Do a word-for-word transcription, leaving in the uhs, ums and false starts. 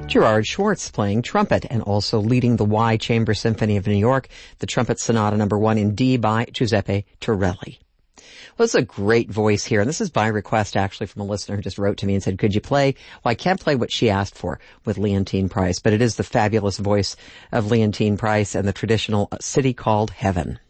Gerard Schwartz playing trumpet and also leading the Y Chamber Symphony of New York, the Trumpet Sonata number one in D by Giuseppe Torelli. Well, it's a great voice here, and this is by request actually from a listener who just wrote to me and said, could you play? Well, I can't play what she asked for with Leontyne Price, but it is the fabulous voice of Leontyne Price and the traditional City Called Heaven.